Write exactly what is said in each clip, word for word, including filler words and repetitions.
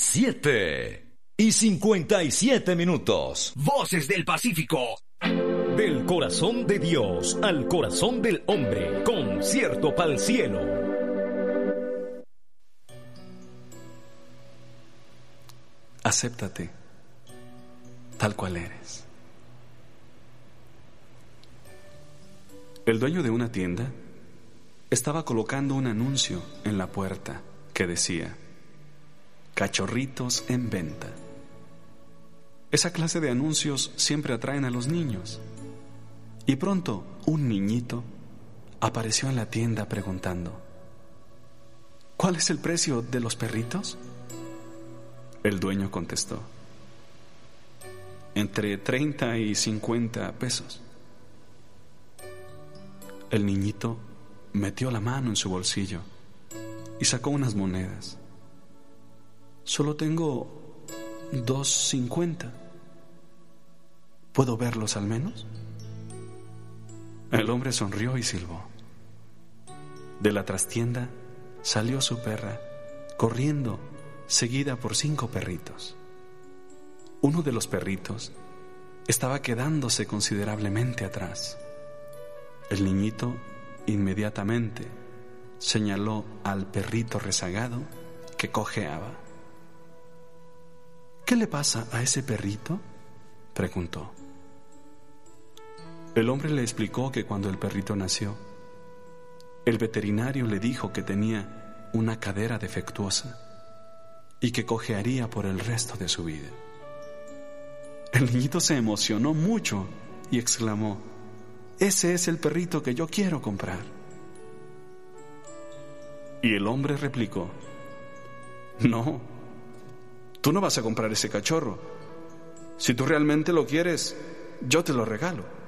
siete y cincuenta y siete minutos. Voces del Pacífico. Del corazón de Dios al corazón del hombre, concierto pa'l cielo. Acéptate tal cual eres. El dueño de una tienda estaba colocando un anuncio en la puerta que decía: cachorritos en venta. Esa clase de anuncios siempre atraen a los niños. Y pronto un niñito apareció en la tienda preguntando: ¿cuál es el precio de los perritos? El dueño contestó: entre treinta y cincuenta pesos. El niñito metió la mano en su bolsillo y sacó unas monedas. Solo tengo dos cincuenta. ¿Puedo verlos al menos? El hombre sonrió y silbó. De la trastienda salió su perra, corriendo, seguida por cinco perritos. Uno de los perritos estaba quedándose considerablemente atrás. El niñito inmediatamente señaló al perrito rezagado que cojeaba. ¿Qué le pasa a ese perrito?, preguntó. El hombre le explicó que cuando el perrito nació, el veterinario le dijo que tenía una cadera defectuosa y que cojearía por el resto de su vida. El niñito se emocionó mucho y exclamó: ese es el perrito que yo quiero comprar. Y el hombre replicó: no, tú no vas a comprar ese cachorro. Si tú realmente lo quieres, yo te lo regalo.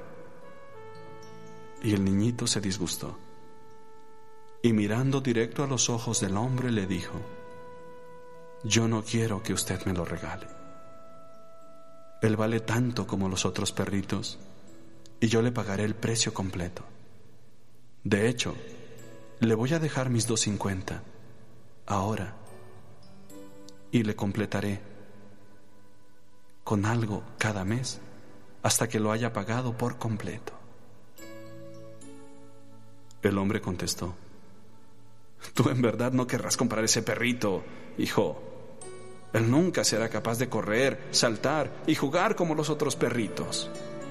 Y el niñito se disgustó y, mirando directo a los ojos del hombre, le dijo: yo no quiero que usted me lo regale. Él vale tanto como los otros perritos y yo le pagaré el precio completo. De hecho, le voy a dejar mis dos cincuenta ahora y le completaré con algo cada mes hasta que lo haya pagado por completo. El hombre contestó: tú en verdad no querrás comprar ese perrito, hijo. Él nunca será capaz de correr, saltar y jugar como los otros perritos.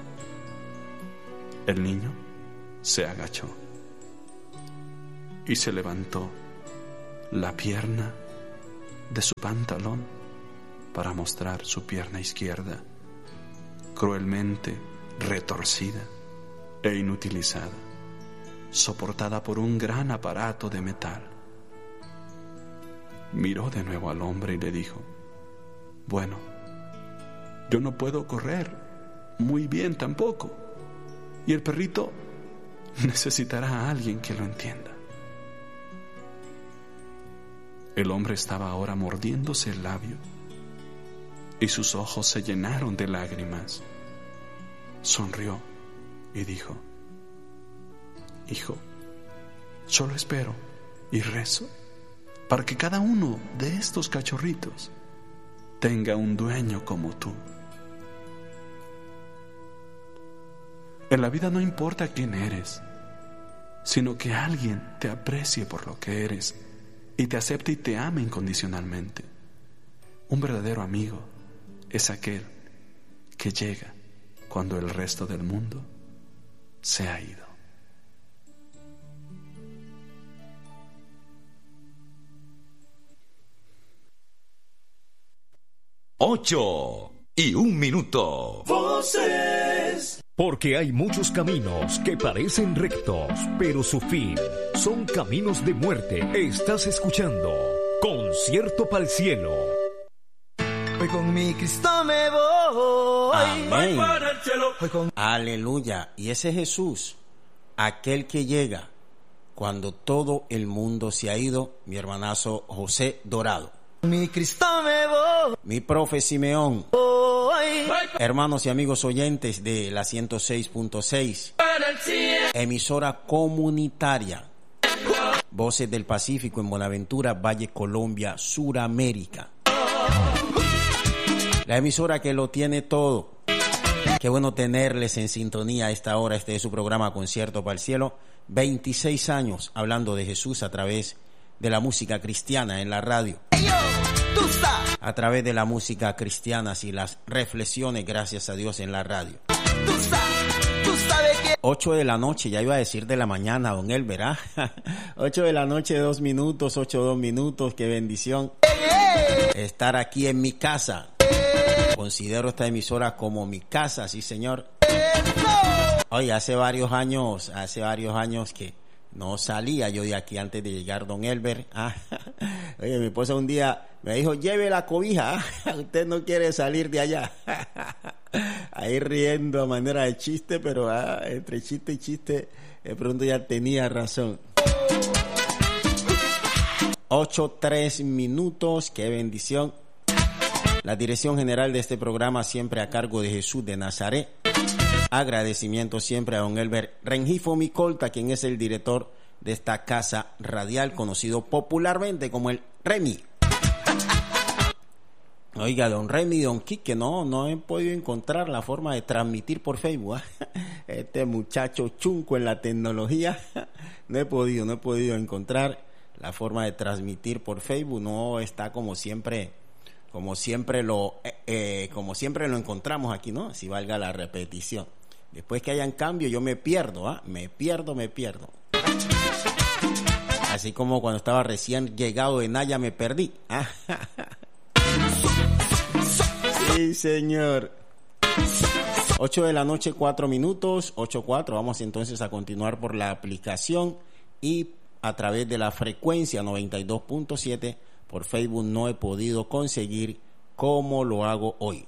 El niño se agachó y se levantó la pierna de su pantalón para mostrar su pierna izquierda, cruelmente retorcida e inutilizada, soportada por un gran aparato de metal. Miró de nuevo al hombre y le dijo: bueno, yo no puedo correr muy bien tampoco, y el perrito necesitará a alguien que lo entienda. El hombre estaba ahora mordiéndose el labio y sus ojos se llenaron de lágrimas. Sonrió y dijo: hijo, solo espero y rezo para que cada uno de estos cachorritos tenga un dueño como tú. En la vida no importa quién eres, sino que alguien te aprecie por lo que eres y te acepte y te ame incondicionalmente. Un verdadero amigo es aquel que llega cuando el resto del mundo se ha ido. Ocho y un minuto. Voces. Porque hay muchos caminos que parecen rectos, pero su fin son caminos de muerte. Estás escuchando Concierto pa'l Cielo. Hoy con mi Cristo me voy. Amén. Hoy con... Aleluya. Y ese Jesús, aquel que llega cuando todo el mundo se ha ido, mi hermanazo José Dorado. Mi Cristo me voy. Mi profe Simeón. Voy. Hermanos y amigos oyentes de la ciento seis punto seis, emisora comunitaria, Voces del Pacífico en Buenaventura, Valle, Colombia, Suramérica. La emisora que lo tiene todo. Qué bueno tenerles en sintonía a esta hora. Este es su programa Concierto para el Cielo. veintiséis años hablando de Jesús a través de la música cristiana en la radio. A través de la música cristiana y las reflexiones, gracias a Dios, en la radio. ocho de la noche, ya iba a decir de la mañana, don Elber, ¿ah? ocho de la noche, dos minutos, ocho, dos minutos, qué bendición estar aquí en mi casa. Considero esta emisora como mi casa, sí señor. Oye, hace varios años, hace varios años que no salía yo de aquí antes de llegar don Elber. Ah, oye, mi esposa un día me dijo, lleve la cobija, usted no quiere salir de allá. Ahí riendo a manera de chiste, pero ah, entre chiste y chiste, de pronto ya tenía razón. Ocho, tres minutos, qué bendición. La dirección general de este programa siempre a cargo de Jesús de Nazaret. Agradecimiento siempre a don Elber Rengifo Micolta, quien es el director de esta casa radial, conocido popularmente como el Remy. Oiga, don Remy, don Quique, no, no he podido encontrar la forma de transmitir por Facebook. Este muchacho chunco en la tecnología, no he podido, no he podido encontrar la forma de transmitir por Facebook. No está como siempre, como siempre lo, eh, eh, como siempre lo encontramos aquí, ¿no? Si valga la repetición. Después que hayan cambio, yo me pierdo, ¿ah? Me pierdo, me pierdo. Así como cuando estaba recién llegado de Naya me perdí. ¿Ah? Sí, señor. ocho de la noche, cuatro minutos, ocho cuatro. Vamos entonces a continuar por la aplicación y a través de la frecuencia noventa y dos punto siete. Por Facebook no he podido conseguir cómo lo hago hoy.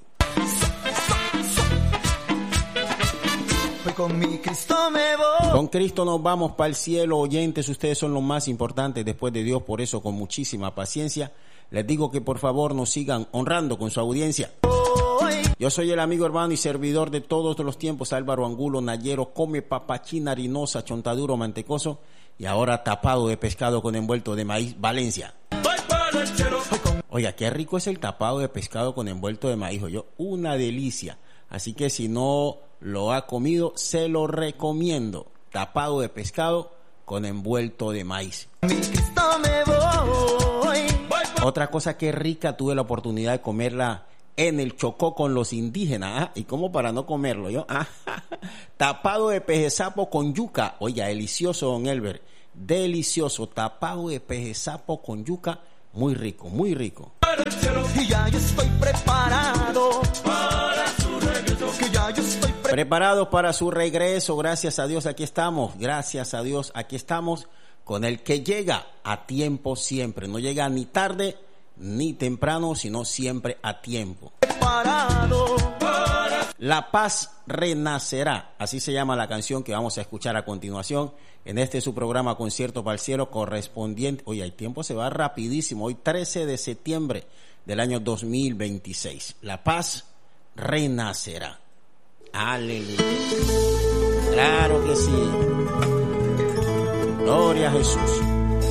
Con mi Cristo me voy. Con Cristo nos vamos para el cielo, oyentes. Ustedes son los más importantes después de Dios. Por eso, con muchísima paciencia, les digo que por favor nos sigan honrando con su audiencia. Yo soy el amigo, hermano y servidor de todos los tiempos, Álvaro Angulo Nayero, come papachín harinosa, chontaduro, mantecoso y ahora tapado de pescado con envuelto de maíz, Valencia. Oiga, qué rico es el tapado de pescado con envuelto de maíz, yo, una delicia. Así que si no lo ha comido, se lo recomiendo. Tapado de pescado con envuelto de maíz. Otra cosa que rica, tuve la oportunidad de comerla en el Chocó con los indígenas. ¿Ah? ¿Y cómo para no comerlo yo? ¿Ah? Tapado de peje sapo con yuca. Oiga, delicioso, don Elber. Delicioso. Tapado de peje sapo con yuca. Muy rico, muy rico. Y ya yo estoy preparado para su regreso. Que ya yo estoy pre- Preparados para su regreso. Gracias a Dios, aquí estamos. Gracias a Dios, aquí estamos. Con el que llega a tiempo siempre. No llega ni tarde ni temprano, sino siempre a tiempo. preparado. La paz renacerá. Así se llama la canción que vamos a escuchar a continuación en este su programa Concierto para el Cielo correspondiente. Oye, el tiempo se va rapidísimo. Hoy trece de septiembre del año dos mil veintiséis. La paz renacerá. Aleluya. Claro que sí. Gloria a Jesús.